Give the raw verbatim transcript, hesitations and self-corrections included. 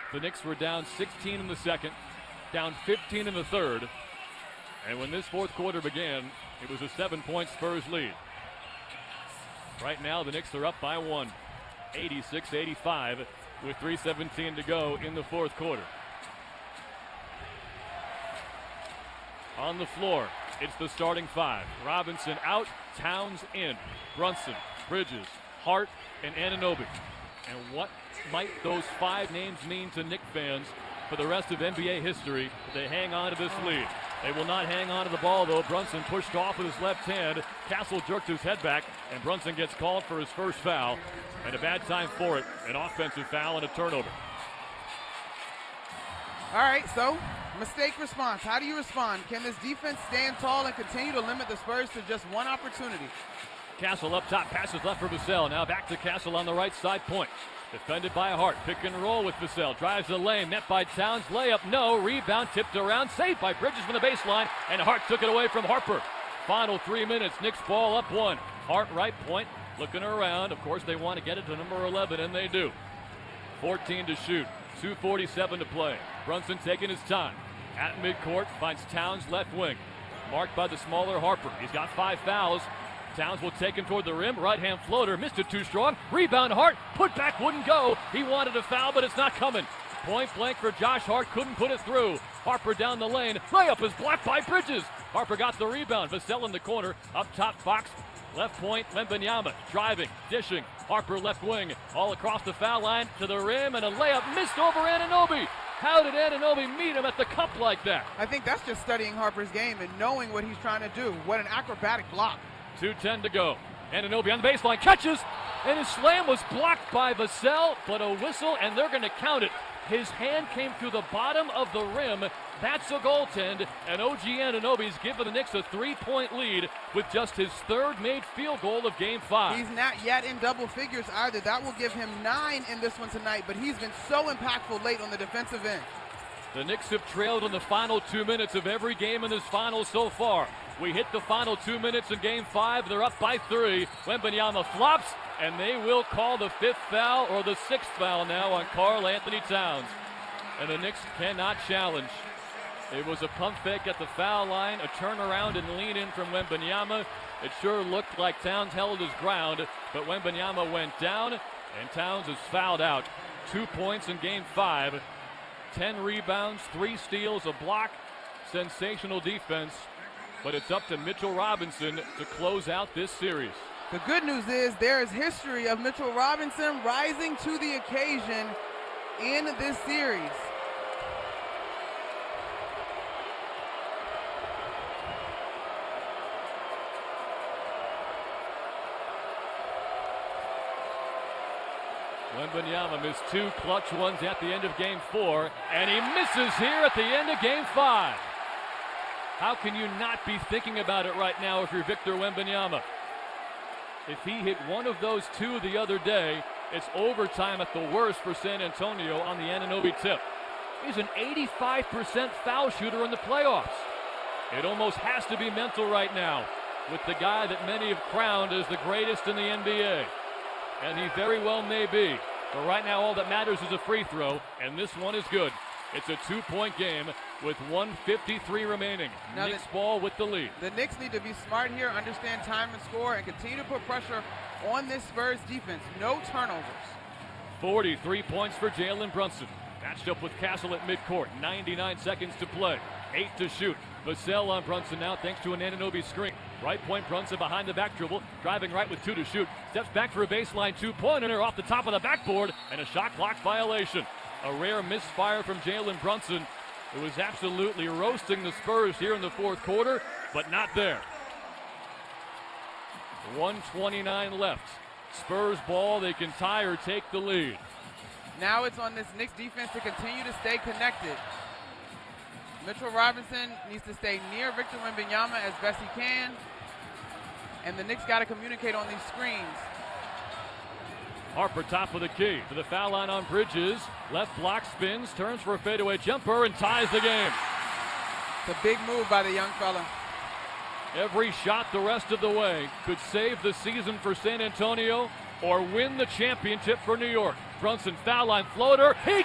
The Knicks were down sixteen in the second, down fifteen in the third. And when this fourth quarter began, it was a seven-point Spurs lead. Right now, the Knicks are up by one, eighty-six eighty-five, with three seventeen to go in the fourth quarter. On the floor, it's the starting five. Robinson out, Towns in. Brunson, Bridges, Hart, and Anunoby. And what might those five names mean to Knicks fans for the rest of N B A history if they hang on to this lead? They will not hang on to the ball, though. Brunson pushed off with his left hand. Castle jerked his head back, and Brunson gets called for his first foul. And a bad time for it, an offensive foul and a turnover. All right, so mistake response. How do you respond? Can this defense stand tall and continue to limit the Spurs to just one opportunity? Castle up top, passes left for Vassell. Now back to Castle on the right side point. Defended by Hart. Pick and roll with Vassell. Drives the lane. Met by Towns. Layup, no. Rebound tipped around. Saved by Bridges from the baseline. And Hart took it away from Harper. Final three minutes. Knicks ball up one. Hart right point. Looking around. Of course, they want to get it to number eleven, and they do. fourteen to shoot. two forty-seven to play. Brunson taking his time. At midcourt, finds Towns left wing. Marked by the smaller Harper. He's got five fouls. Towns will take him toward the rim. Right-hand floater. Missed it too strong. Rebound Hart. Put back wouldn't go. He wanted a foul, but it's not coming. Point blank for Josh Hart. Couldn't put it through. Harper down the lane. Layup is blocked by Bridges. Harper got the rebound. Vassell in the corner. Up top, Fox. Left point, Wembanyama. Driving, dishing. Harper left wing. All across the foul line to the rim. And a layup missed over Anunoby. How did Anunoby meet him at the cup like that? I think that's just studying Harper's game and knowing what he's trying to do. What an acrobatic block. two ten to go. Anunoby on the baseline, catches, and his slam was blocked by Vassell, but a whistle, and they're going to count it. His hand came through the bottom of the rim. That's a goaltend, and O G Anunoby's given the Knicks a three-point lead with just his third made field goal of Game five. He's not yet in double figures either. That will give him nine in this one tonight, but he's been so impactful late on the defensive end. The Knicks have trailed in the final two minutes of every game in this final so far. We hit the final two minutes in Game five. They're up by three. Wembanyama flops, and they will call the fifth foul or the sixth foul now on Karl Anthony Towns. And the Knicks cannot challenge. It was a pump fake at the foul line, a turnaround and lean in from Wembanyama. It sure looked like Towns held his ground, but Wembanyama went down, and Towns is fouled out. Two points in Game five. Ten rebounds, three steals, a block. Sensational defense. But it's up to Mitchell Robinson to close out this series. The good news is there is history of Mitchell Robinson rising to the occasion in this series. Wembanyama missed two clutch ones at the end of Game four, and he misses here at the end of Game five. How can you not be thinking about it right now if you're Victor Wembanyama? If he hit one of those two the other day, it's overtime at the worst for San Antonio on the Anunoby tip. He's an eighty-five percent foul shooter in the playoffs. It almost has to be mental right now with the guy that many have crowned as the greatest in the N B A. And he very well may be. But right now all that matters is a free throw, and this one is good. It's a two-point game with one fifty-three remaining. Now Knicks the, ball with the lead. The Knicks need to be smart here, understand time and score, and continue to put pressure on this Spurs defense. No turnovers. forty-three points for Jalen Brunson. Matched up with Castle at midcourt. ninety-nine seconds to play. Eight to shoot. Vassell on Brunson now thanks to an Anunoby screen. Right point Brunson behind the back dribble. Driving right with two to shoot. Steps back for a baseline two-pointer off the top of the backboard. And a shot clock violation. A rare misfire from Jalen Brunson, who was absolutely roasting the Spurs here in the fourth quarter, but not there. one twenty-nine left. Spurs ball. They can tie or take the lead. Now it's on this Knicks defense to continue to stay connected. Mitchell Robinson needs to stay near Victor Wembanyama as best he can. And the Knicks got to communicate on these screens. Harper top of the key to the foul line on Bridges. Left block, spins, turns for a fadeaway jumper, and ties the game. It's a big move by the young fella. Every shot the rest of the way could save the season for San Antonio or win the championship for New York. Brunson foul line floater. He